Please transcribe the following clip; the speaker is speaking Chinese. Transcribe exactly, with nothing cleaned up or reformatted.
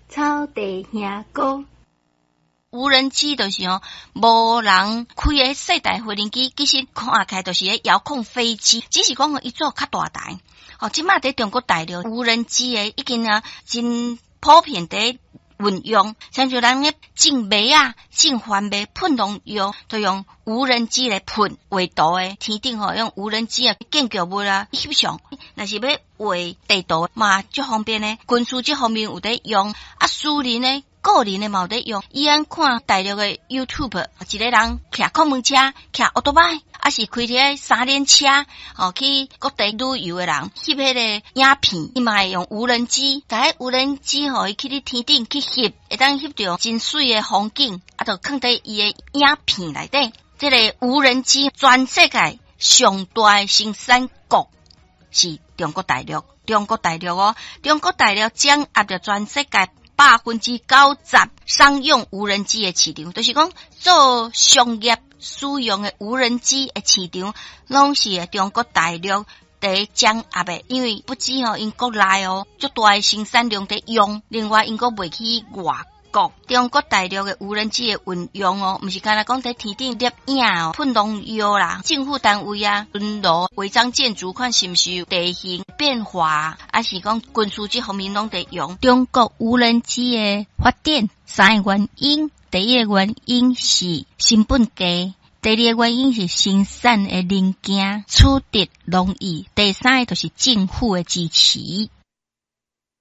草地兄哥。 无人机就是哦，无人开诶细台无人机，其实看起来就是咧遥控飞机，只是讲哦，伊做较大台。哦，即卖伫中国大陆无人机诶，已经啊真普遍伫运用，像就咱咧种麦啊、种番麦喷农药，都用无人机来喷。画图诶，天顶吼用无人机啊建筑物啦翕相，若是要画地图嘛，足方便咧。军事这方面有得用，啊，私人咧。个人的嘛有得用，以安看大陆的 YouTube， 一个人骑空门车、骑奥多拜，还是开迄个三轮车，哦，去各地旅游的人，翕迄个影片，伊嘛会用无人机，在无人机吼，伊去你天顶去翕，会当翕到真水的风景，啊，就放在伊的影片内底。这个无人机全世界上大的生产国是中国大陆，中国大陆哦，中国大陆掌握着全世界。百分之九十商用无人机的市场，就是讲做商业使用的无人机的市场，拢是中国大陆在掌握的。因为不止哦，因国内哦，足大的生产量在用，另外因国卖去外国。中国大陆的无人机的运用哦，毋是干那讲在天顶摄影哦，喷农药啦，政府单位啊，巡逻、违章建筑，看是毋是有地形变化，还是讲军事这方面拢在用。中国无人机的发展三个原因，第一个原因是成本低。第二个原因是生产的零件取得容易，第三个就是政府的支持。